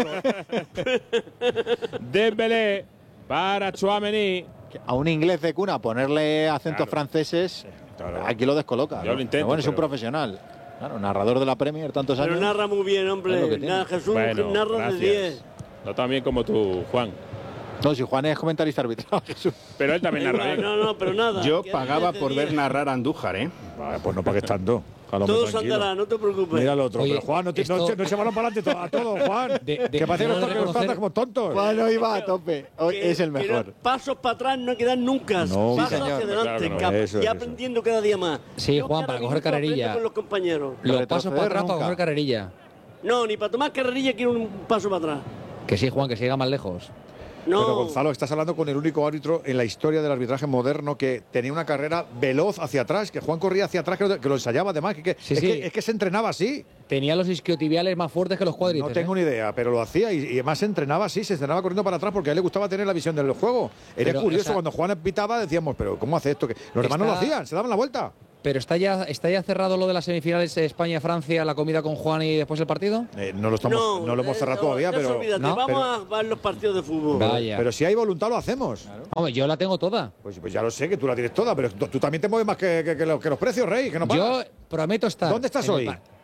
otro. Dembélé para Tchouaméni. A un inglés de cuna ponerle acentos Claro. franceses, claro. aquí lo descoloca. Yo lo intento, Pero bueno, es un pero- profesional. Claro, narrador de la Premier tantos Pero años. narra muy bien, Es lo hombre. que tiene. Nada, Jesús Bueno, narra de gracias. diez. No tan bien como tú, Juan. No, si Juan es comentarista arbitral. Jesús. Pero él también narra bien. No, no, pero nada. Yo que pagaba diez de por ver diez. narrar a Andújar, ¿eh? Vale, pues no pagues tanto. Jálame Todo tranquilo. andará, no te preocupes. Mira al otro. Oye, pero Juan, no, te, no, esto- te- no se balón para adelante to- a todo, Juan. De- de- que parece que debo nos de toca- nos trata reconocer- como tontos. Juan hoy va a tope. Hoy Que- es el que mejor. no- pasos para atrás no quedan nunca. No, pasos sí, hacia señor. adelante. Claro que no. cap- Eso y es, aprendiendo cada día más. Sí, Yo Juan, cada para coger minuto aprendo carrerilla. con los compañeros. Los Retroceder pasos para atrás para nunca. coger carrerilla. No, ni para tomar carrerilla quiero un paso para atrás. Que sí, Juan, que siga más lejos. No. Pero Gonzalo, estás hablando con el único árbitro en la historia del arbitraje moderno que tenía una carrera veloz hacia atrás, que Juan corría hacia atrás, que lo, que lo ensayaba además, que, que- Sí, es, sí. Que, es que se entrenaba así. Tenía los isquiotibiales más fuertes que los cuádriceps. No tengo ¿eh? ni idea, pero lo hacía y, y además se entrenaba así, se entrenaba corriendo para atrás porque a él le gustaba tener la visión del juego. Era Pero, curioso, o sea, cuando Juan pitaba decíamos, pero ¿cómo hace esto? Que los demás no lo está- hacían, se daban la vuelta. Pero está ya, está ya cerrado lo de las semifinales de España-Francia, la comida con Juan y después el partido. Eh, no lo estamos, no, lo hemos eh, cerrado no, todavía, de eso pero, olvídate, ¿no? vamos a ver los partidos de fútbol. Vaya. pero si hay voluntad lo hacemos. Hombre, yo la tengo toda. Pues, pues ya lo sé que tú la tienes toda, pero tú, tú también te mueves más que, que- que los, que los precios, Rey, que no Yo paras. prometo estar. ¿Dónde estás en el hoy? par-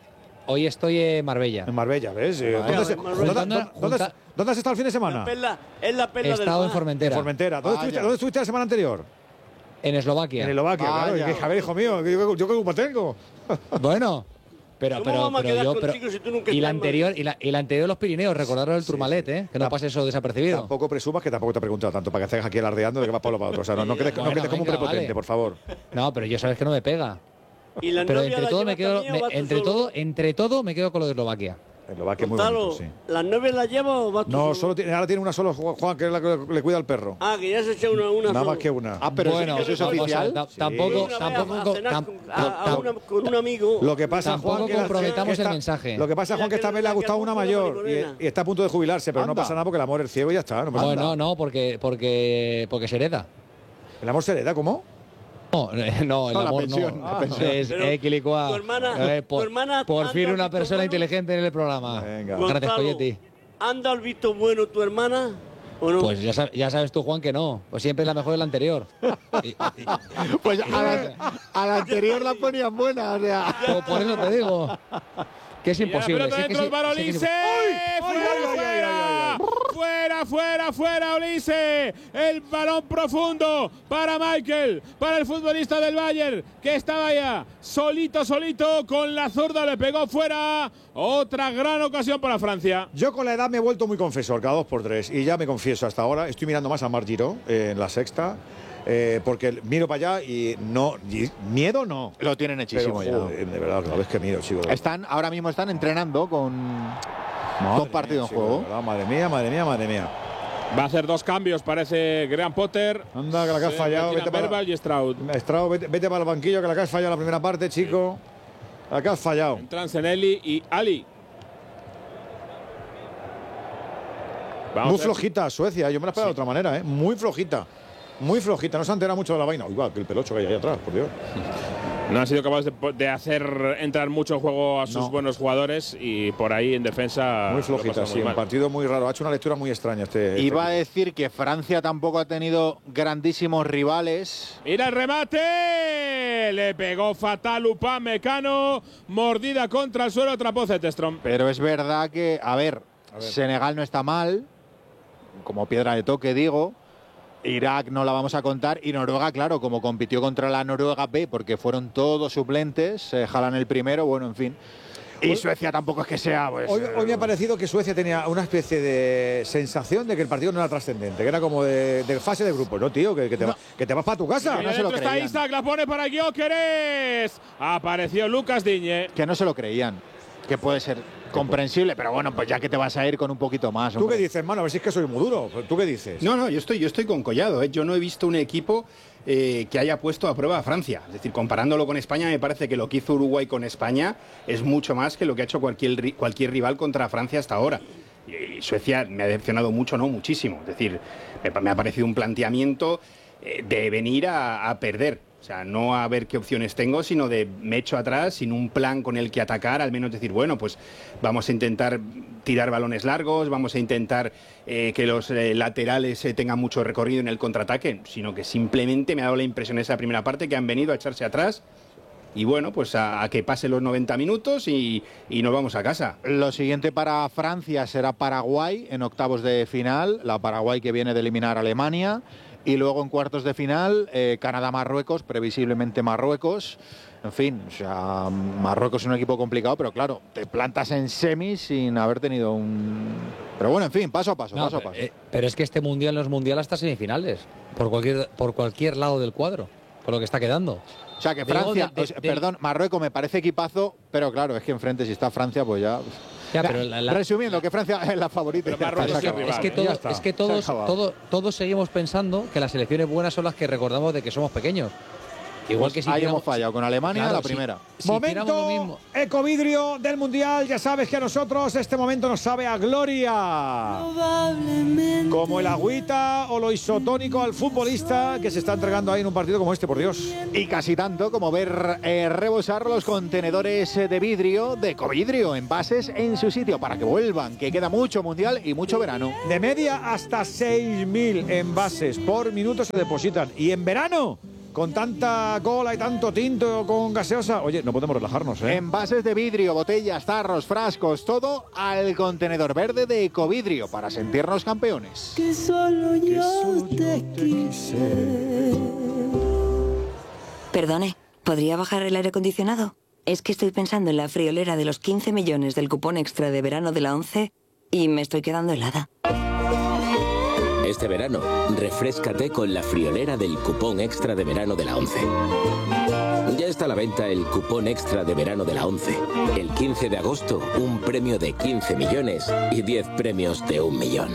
hoy estoy en Marbella. En Marbella, ¿ves? Vale. ¿Dónde, se- Marbella. ¿dónde- dónde- dónde- dónde has estado el fin de semana? La perla, es la perla He del estado en mar. Formentera. En Formentera. ¿Dónde, Ah, estuviste, ya. ¿Dónde estuviste la semana anterior? En Eslovaquia. En Eslovaquia, claro. Vaya. Y que, a ver, hijo mío, yo, yo qué culpa tengo. Bueno, pero, ¿Cómo pero, vamos a pero quedar yo. Pero, contigo si tú nunca y la estás en anterior, y la, y la anterior los Pirineos, recordaros el Turmalet, ¿eh? Que no pase eso desapercibido. Tampoco presumas que tampoco te he preguntado tanto para que estés aquí alardeando de que vas para uno para otro. O sea, no, no quedes, no Bueno, quedes como un venga, prepotente, vale. por favor. No, pero yo sabes que no me pega. ¿Y la Pero novia entre la todo me llevas quedo, también me- o vas tú entre solo? todo, entre todo me quedo con lo de Eslovaquia. Eslovaquia es muy Gonzalo, bonito, sí. ¿las novias las llevas o vas tú No, solo? solo tiene, ahora tiene una sola, Juan, que es la que le cuida al perro. Ah, que ya se echa una, una Nada sola. más que una. Ah, pero Bueno, eso es una cosa, oficial. ta- Sí. Tampoco, Una vez tampoco, a cenar tam- con, a- a una- con un amigo. Lo que pasa, Tampoco Juan, que la- comprometamos que esta- el mensaje. Lo que pasa, Juan, que esta vez le ha gustado una mayor y, y está a punto de jubilarse, pero no Anda. pasa nada porque el amor es ciego y ya está. No pasa Bueno, nada. no, porque, porque, porque se hereda. ¿El amor se le da cómo? No, no, el No, la amor pensión, no. la pensión. Es Pero equilicua. tu hermana- Eh, por, tu hermana por fin anda una visto persona bueno. inteligente en el programa. Venga. Gracias, Gonzalo, Coyetti. ¿anda al visto bueno tu hermana o no? Pues ya, sab- ya sabes tú, Juan, que no. Pues siempre es la mejor de la anterior. Y- y- Pues a la, a la anterior la ponían buena, o sea. por, por eso te digo. Que es Y la imposible. pelota sí que dentro sí- para sí que es Olise. ¡Fuera, fuera! ¡Fuera, fuera, fuera, Olise! El balón profundo para Michael, para el futbolista del Bayern, que estaba ya solito, solito, con la zurda le pegó fuera. Otra gran ocasión para Francia. Yo con la edad me he vuelto muy confesor, cada dos por tres. Y ya me confieso hasta ahora. Estoy mirando más a Marc Giró eh, en la sexta. eh, porque miro para allá y no. y miedo no. Lo tienen hechísimo Pero, ya. joder, de verdad, cada vez que miro, chico. Están, ahora mismo están entrenando con, Madre con partido mía, en chico, juego. de verdad, madre mía, madre mía, madre mía. Va a hacer dos cambios, parece Graham Potter. Anda, que la que has Se fallado. retiran Vete para, Verbal y Stroud. Strauss, vete, vete para el banquillo, que la que has fallado la primera parte, chico. La que has fallado. Entran Senelli y Ali. Vamos Muy a ver. flojita Suecia, yo me la esperaba de otra manera, ¿eh? Muy flojita. Muy flojita, no se ha enterado mucho de la vaina. Uy, va, que el pelocho que hay ahí atrás, por Dios. No han sido capaces de, de hacer entrar mucho en juego a sus No. buenos jugadores y por ahí en defensa. Muy lo flojita, pasan sí, muy un mal. partido muy raro. Ha hecho una lectura muy extraña este. Iba a este decir que Francia tampoco ha tenido grandísimos rivales. Mira el remate. Le pegó fatal Upamecano. Mordida contra el suelo, atrapó Zetterstrom. Pero es verdad que, a ver, A ver. Senegal no está mal, como piedra de toque, digo. Irak no la vamos a contar. Y Noruega, claro, como compitió contra la Noruega B, porque fueron todos suplentes, eh, jalan el primero, bueno, en fin. Y Hoy- Suecia tampoco es que sea, pues. Hoy, eh, hoy me ha parecido que Suecia tenía una especie de sensación de que el partido no era trascendente, que era como de, de fase de grupo. No, tío, que, que te, va- que te vas para tu casa. Mira, no se lo dentro está creían. Isaac, la pone para Gyökeres. Apareció Lucas Digne. que no se lo creían. Que puede ser comprensible, pero bueno, pues ya que te vas a ir con un poquito más. ¿Tú qué hombre. dices, mano? A ver si es que soy muy duro. ¿Tú qué dices? No, no, yo estoy, yo estoy con Collado. ¿eh? Yo no he visto un equipo eh, que haya puesto a prueba a Francia. Es decir, comparándolo con España, me parece que lo que hizo Uruguay con España es mucho más que lo que ha hecho cualquier, ri- cualquier rival contra Francia hasta ahora. Y, y Suecia me ha decepcionado mucho, no, muchísimo. Es decir, me, pa- me ha parecido un planteamiento eh, de venir a, a perder. O sea, no a ver qué opciones tengo, sino de me echo atrás sin un plan con el que atacar, al menos decir, bueno, pues vamos a intentar tirar balones largos, vamos a intentar eh, que los eh, laterales eh, tengan mucho recorrido en el contraataque, sino que simplemente me ha dado la impresión en esa primera parte que han venido a echarse atrás y bueno, pues a, a que pasen los noventa minutos y, y nos vamos a casa. Lo siguiente para Francia será Paraguay en octavos de final. La Paraguay que viene de eliminar a Alemania. Y luego en cuartos de final, eh, Canadá-Marruecos, previsiblemente Marruecos. En fin, o sea, Marruecos es un equipo complicado, pero claro, te plantas en semis sin haber tenido un... Pero bueno, en fin, paso a paso, No, paso a pero, paso. eh, pero es que este mundial no es mundial hasta semifinales, por cualquier, por cualquier lado del cuadro, por lo que está quedando. O sea, que Digo, Francia, de- de- o sea, del- perdón, Marruecos me parece equipazo, pero claro, es que enfrente si está Francia, pues ya... Ya, pero la- la- Resumiendo, que Francia es la favorita. Pero y ya está, Marruecos se es acabó. rival. Es que, Ya todo- está, es que se todos, ha acabado. todo- todos seguimos pensando que las selecciones buenas son las que recordamos de que somos pequeños. Igual que si Ahí hiciéramos- hemos fallado con Alemania, Claro, la si- primera. si hiciéramos lo mismo- Momento ecovidrio del Mundial. Ya sabes que a nosotros este momento nos sabe a gloria. Como el agüita o lo isotónico al futbolista que se está entregando ahí en un partido como este, por Dios. Y casi tanto como ver eh, rebosar los contenedores eh, de vidrio, de ecovidrio, envases en su sitio para que vuelvan, que queda mucho mundial y mucho verano. De media hasta seis mil envases por minuto se depositan. Y en verano con tanta cola y tanto tinto con gaseosa. Oye, no podemos relajarnos, ¿eh? Envases de vidrio, botellas, tarros, frascos, todo al contenedor verde de Ecovidrio para sentirnos campeones. Que solo yo te quise. Perdone, ¿podría bajar el aire acondicionado? Es que estoy pensando en la friolera de los quince millones del cupón extra de verano de la ONCE y me estoy quedando helada. Este verano, refréscate con la friolera del cupón extra de verano de la ONCE. Ya está a la venta el cupón extra de verano de la ONCE. El quince de agosto, un premio de quince millones y diez premios de un millón.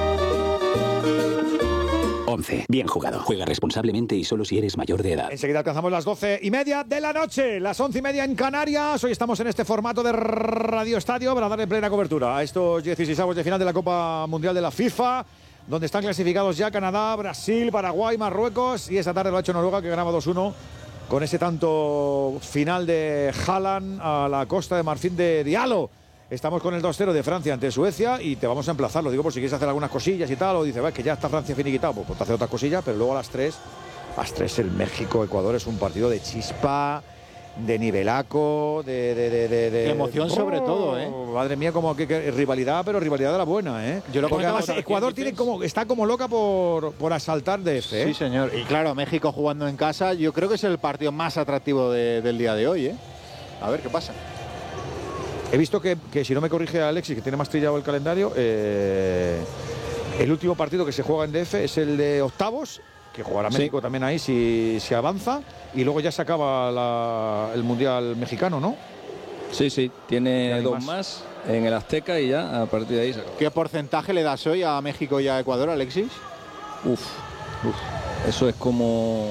ONCE. Bien jugado. Juega responsablemente y solo si eres mayor de edad. Enseguida alcanzamos las doce y media de la noche, las once y media en Canarias. Hoy estamos en este formato de Radio Estadio para darle plena cobertura a estos dieciseisavos de final de la Copa Mundial de la FIFA, donde están clasificados ya Canadá, Brasil, Paraguay, Marruecos, y esta tarde lo ha hecho Noruega, que ganaba dos uno con ese tanto final de Haaland a la Costa de Marfil de Diallo. Estamos con el dos cero de Francia ante Suecia y te vamos a emplazar, lo digo por si quieres hacer algunas cosillas y tal, o dices, va, que ya está Francia finiquitado, pues, pues te hace otras cosillas, pero luego a las tres, a las tres el México-Ecuador es un partido de chispa, de nivelaco, de... de, de, de, de emoción oh, sobre todo, ¿eh? Madre mía, como que, que rivalidad, pero rivalidad de la buena, ¿eh? Yo lo Porque además Ecuador tiene como, está como loca por, por asaltar D F, ¿eh? Sí, señor. Y claro, México jugando en casa, yo creo que es el partido más atractivo de, del día de hoy, ¿eh? A ver qué pasa. He visto que, que, si no me corrige Alexis, que tiene más trillado el calendario, eh, el último partido que se juega en D F es el de octavos, que jugará México sí. también ahí si, si avanza, y luego ya se acaba la, el Mundial mexicano, ¿no? Sí, sí, tiene dos más. más en el Azteca y ya a partir de ahí se acaba. ¿Qué porcentaje le das hoy a México y a Ecuador, Alexis? Uf, uf. Eso es como...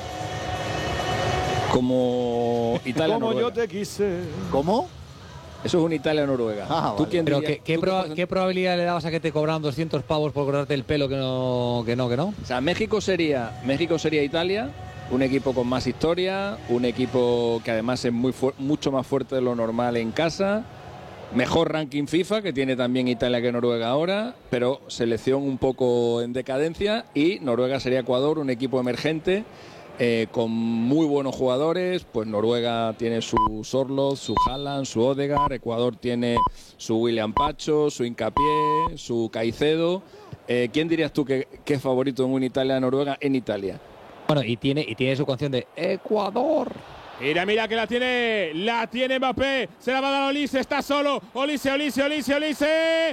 Como Italia-Noruega. Como yo te quise. ¿Cómo? Eso es un Italia-Noruega. Ah, ¿Tú vale. quién Pero dirías, ¿qué, qué, ¿tú proba qué ¿qué probabilidad le dabas a que te cobraran doscientos pavos por cortarte el pelo que no, que no, que no? O sea, México sería, México sería Italia, un equipo con más historia, un equipo que además es muy mucho más fuerte de lo normal en casa, mejor ranking FIFA, que tiene también Italia que Noruega ahora, pero selección un poco en decadencia, y Noruega sería Ecuador, un equipo emergente, Eh, con muy buenos jugadores. Pues Noruega tiene su Sorloth, su Haaland, su Odegaard. Ecuador tiene su William Pacho, su Hincapié, su Caicedo. Eh, ¿Quién dirías tú que, que es favorito en un Italia-Noruega en Italia? Bueno, y tiene, y tiene su canción de Ecuador. Mira, mira que la tiene, la tiene Mbappé, se la va a dar a Olise, está solo, Olise, Olise, Olise, Olise,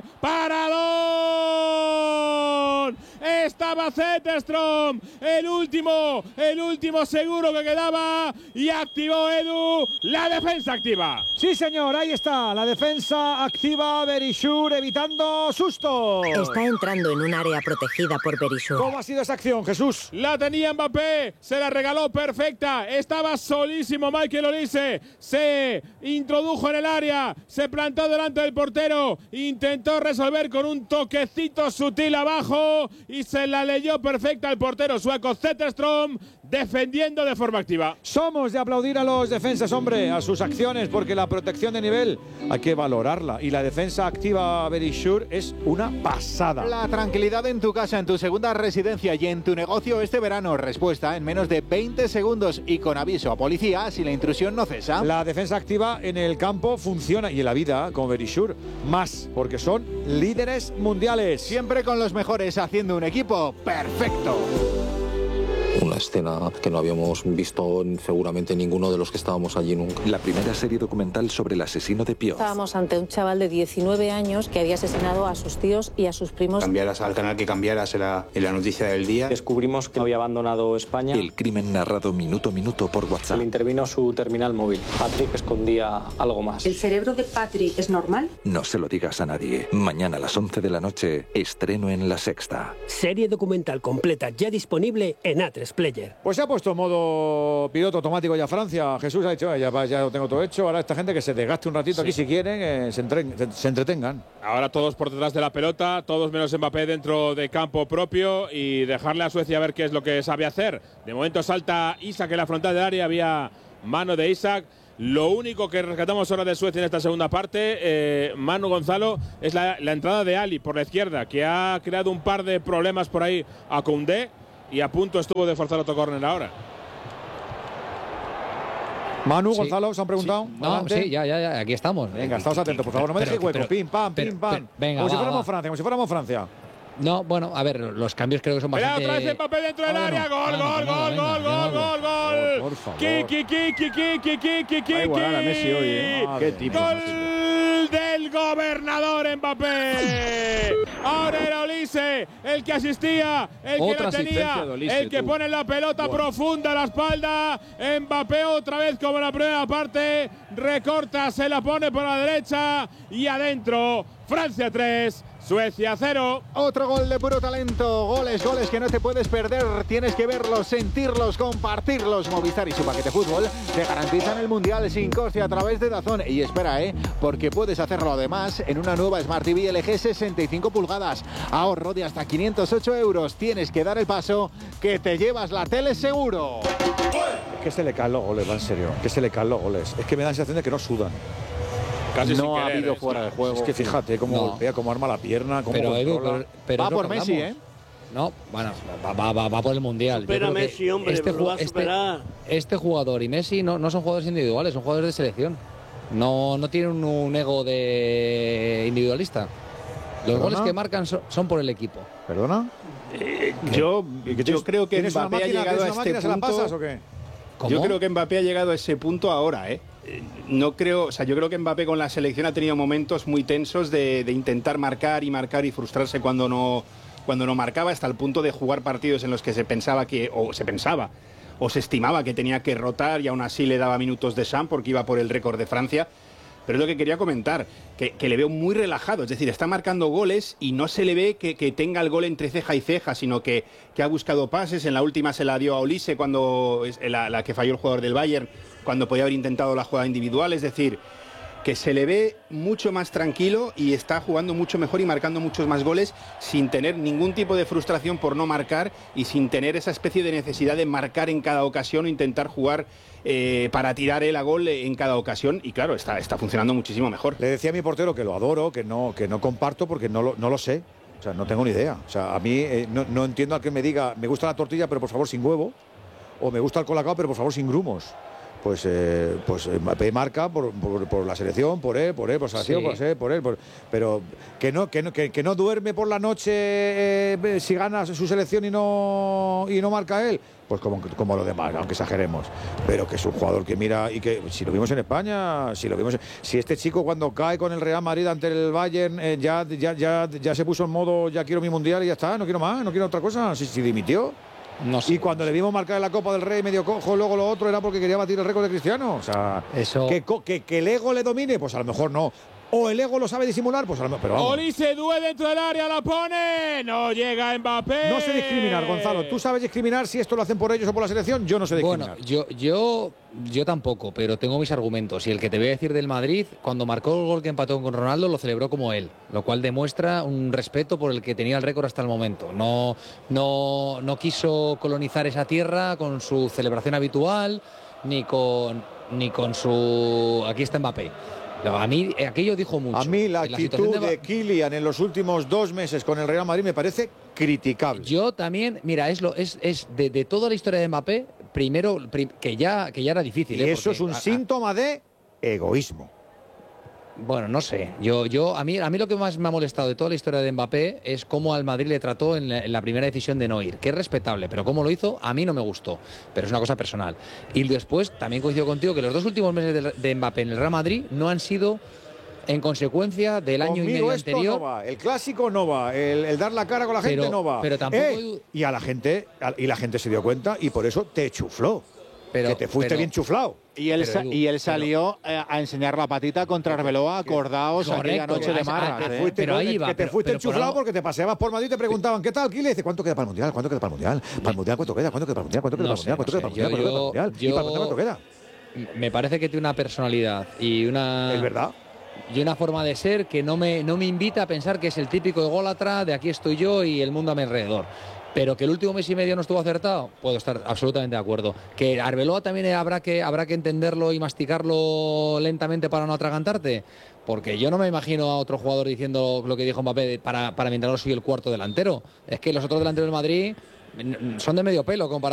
¡paradón! Estaba Zetterström, el último, el último seguro que quedaba, y activó Edu, la defensa activa. Sí, señor, ahí está, la defensa activa, Berishour evitando sustos. Está entrando en un área protegida por Berishour. ¿Cómo ha sido esa acción, Jesús? La tenía Mbappé, se la regaló perfecta, estaba solísimo Michael Olise, se introdujo en el área, se plantó delante del portero, intentó resolver con un toquecito sutil abajo y se la leyó perfecta al portero sueco Zetterström, defendiendo de forma activa. Somos de aplaudir a los defensas, hombre, a sus acciones, porque la protección de nivel hay que valorarla, y la defensa activa Berishour es una pasada. La tranquilidad en tu casa, en tu segunda residencia y en tu negocio este verano. Respuesta en menos de veinte segundos y con aviso a policía si la intrusión no cesa. La defensa activa en el campo funciona, y en la vida con Berishour más, porque son líderes mundiales. Siempre con los mejores, haciendo un equipo perfecto. Una escena que no habíamos visto seguramente ninguno de los que estábamos allí nunca. La primera serie documental sobre el asesino de Pioz. Estábamos ante un chaval de diecinueve años que había asesinado a sus tíos y a sus primos. Cambiaras al canal que cambiaras en la, en la noticia del día. Descubrimos que había abandonado España. El crimen narrado minuto a minuto por WhatsApp. Le intervino su terminal móvil. Patrick escondía algo más. ¿El cerebro de Patrick es normal? No se lo digas a nadie. Mañana a las once de la noche, estreno en La Sexta. Serie documental completa ya disponible en A tres Player. Pues se ha puesto en modo piloto automático ya Francia. Jesús ha dicho, ya, ya lo tengo todo hecho. Ahora esta gente que se desgaste un ratito sí. aquí si quieren, eh, se, entren, se, se entretengan. Ahora todos por detrás de la pelota, todos menos Mbappé dentro de campo propio, y dejarle a Suecia a ver qué es lo que sabe hacer. De momento salta Isak en la frontal del área, había mano de Isak. Lo único que rescatamos ahora de Suecia en esta segunda parte, eh, Manu Gonzalo, es la, la entrada de Ali por la izquierda, que ha creado un par de problemas por ahí a Koundé, y a punto estuvo de forzar otro córner ahora. Manu, Sí. Gonzalo, ¿se han preguntado? Sí. No, Adelante. sí, ya, ya, ya, aquí estamos. Venga, estamos atentos, por favor, no me Pero- dejes hueco. pero- pim, pam, pero- pim, pam. pero- venga, como si va, fuéramos va. Francia, como si fuéramos Francia. No, bueno, a ver, los cambios creo que son Mira, bastante... otra vez Mbappé dentro del Ah, área. bueno. Gol, Venga, gol, venga, gol, venga, gol, venga, gol, venga. gol, gol. Por favor. Kiki, Kiki, Kiki, Kiki, Kiki, Va a igualar a Messi hoy, ¿eh? Madre Qué tipo. Gol del gobernador Mbappé. Ahora era Olise el que asistía, el que Otra no tenía, asistencia de Olise, el que tú. pone la pelota Bueno. profunda a la espalda. Mbappé otra vez como en la primera parte. Recorta, se la pone por la derecha y adentro. Francia tres, Suecia cero. Otro gol de puro talento. Goles, goles que no te puedes perder. Tienes que verlos, sentirlos, compartirlos. Movistar y su paquete fútbol te garantizan el Mundial sin coste a través de DAZN. Y espera, ¿eh? Porque puedes hacerlo además en una nueva Smart T V L G sesenta y cinco pulgadas. Ahorro de hasta quinientos ocho euros. Tienes que dar el paso que te llevas la tele seguro. Que se le caen los goles, va en serio. Que se le caen los goles. Es que me da la sensación de que no sudan. Casi sin no ha querer, habido es fuera de juego. Es que fíjate cómo No. golpea, cómo arma la pierna, cómo Pero, Edu, controla. pero, pero Va es lo por que Messi, hablamos. ¿eh? No, bueno, va, va, va, va por el Mundial. Yo Supera creo que Messi, hombre, este, lo va a ju- este, superar. este jugador y Messi no, no son jugadores individuales, son jugadores de selección. No, no tienen un, un ego de individualista. Los ¿Perdona? goles que marcan son, son por el equipo. ¿Perdona? Eh, yo, ¿Y que yo tienes- creo que tienes una Mbappé ha máquina- llegado tienes a una este máquina, ¿se la punto. pasas o qué? ¿Cómo? Yo creo que Mbappé ha llegado a ese punto ahora, ¿eh? Eh, No creo, o sea, yo creo que Mbappé con la selección ha tenido momentos muy tensos de, de intentar marcar y marcar y frustrarse cuando no, cuando no marcaba, hasta el punto de jugar partidos en los que se pensaba que, o se pensaba, o se estimaba que tenía que rotar y aún así le daba minutos de Sam porque iba por el récord de Francia. Pero es lo que quería comentar, que, que le veo muy relajado, es decir, está marcando goles y no se le ve que, que tenga el gol entre ceja y ceja, sino que, que ha buscado pases, en la última se la dio a Olise cuando es la, la que falló el jugador del Bayern, cuando podía haber intentado la jugada individual, es decir, que se le ve mucho más tranquilo y está jugando mucho mejor y marcando muchos más goles sin tener ningún tipo de frustración por no marcar y sin tener esa especie de necesidad de marcar en cada ocasión o intentar jugar eh, para tirar él a gol en cada ocasión. Y claro, está, está funcionando muchísimo mejor. Le decía a mi portero que lo adoro, que no, que no comparto porque no lo, no lo sé. O sea, no tengo ni idea. O sea, a mí eh, no, no entiendo a que me diga, me gusta la tortilla, pero por favor sin huevo. O me gusta el colacao, pero por favor sin grumos. Pues, eh, pues Mbappé marca por, por, por la selección, por él, por él, por la selección, Sí. por él, por él. por- pero que no, que, no, que, que no duerme por la noche eh, si gana su selección y no, y no marca él. Pues como, como lo demás, aunque exageremos. Pero que es un jugador que mira y que si lo vimos en España, si lo vimos, si este chico cuando cae con el Real Madrid ante el Bayern eh, ya, ya, ya, ya se puso en modo ya quiero mi mundial y ya está, no quiero más, no quiero otra cosa. Si, si dimitió. No sé. Y cuando le vimos marcar en la Copa del Rey medio cojo, luego lo otro era porque quería batir el récord de Cristiano. O sea, Eso- que, co- que, que el ego le domine, pues a lo mejor no. O el ego lo sabe disimular, pues a lo mejor. Pero vamos, Olise Due dentro del área, la pone. No llega Mbappé. no sé discriminar, Gonzalo. ¿Tú sabes discriminar si esto lo hacen por ellos o por la selección? Yo no sé discriminar. Bueno, yo, yo, yo tampoco, pero tengo mis argumentos. Y el que te voy a decir del Madrid, cuando marcó el gol que empató con Ronaldo, lo celebró como él, lo cual demuestra un respeto por el que tenía el récord hasta el momento. No, no, no quiso colonizar esa tierra con su celebración habitual, ni con, ni con su... Aquí está Mbappé. No, a mí eh, aquello dijo mucho. A mí la En actitud situación de Kylian en los últimos dos meses con el Real Madrid me parece criticable. Yo también, mira, es lo es, es de, de toda la historia de Mbappé, primero prim- que ya que ya era difícil. Y ¿eh? eso Porque es un a- a- síntoma de egoísmo. Bueno, no sé. Yo, yo, a mí, a mí lo que más me ha molestado de toda la historia de Mbappé es cómo al Madrid le trató en la, en la primera decisión de no ir, que es respetable, pero cómo lo hizo a mí no me gustó. Pero es una cosa personal. Y después también coincido contigo que los dos últimos meses de, de Mbappé en el Real Madrid no han sido en consecuencia del año y Conmigo medio esto anterior. no va, el clásico no va, el, el dar la cara con la gente Pero- no va. pero tampoco Eh, hay- y a la gente y la gente se dio cuenta y por eso te chufló. Pero- que te fuiste pero- bien chuflado. Y él, Pero, sa- Edu, y él pero- salió eh, a enseñar la patita contra Arbeloa, acordaos aquella Correcto, noche de a- a- marras. a- ¿eh? Fuiste, pero no, ahí que- va, que te pero- fuiste pero por enchuflado algo- porque te paseabas por Madrid y te preguntaban, ¿qué tal, Kile? Dice, ¿cuánto queda para el Mundial? ¿Cuánto queda para el Mundial? ¿Para el Mundial cuánto queda? ¿Cuánto queda para el Mundial? ¿Cuánto queda para No el sé, Mundial? ¿Cuánto no queda para el sé. Mundial? ¿Cuánto queda para el Yo- Mundial? ¿Y para el Mundial cuánto queda? Me parece que tiene una personalidad y una... Es verdad. Y una forma de ser que no me, no me invita a pensar que es el típico ególatra de aquí estoy yo y el mundo a mi alrededor. Pero que el último mes y medio no estuvo acertado, puedo estar absolutamente de acuerdo. Que Arbeloa también habrá que, habrá que entenderlo y masticarlo lentamente para no atragantarte. Porque yo no me imagino a otro jugador diciendo lo que dijo Mbappé de- para, para mientras no soy el cuarto delantero. Es que los otros delanteros del Madrid mm, son de medio pelo comparado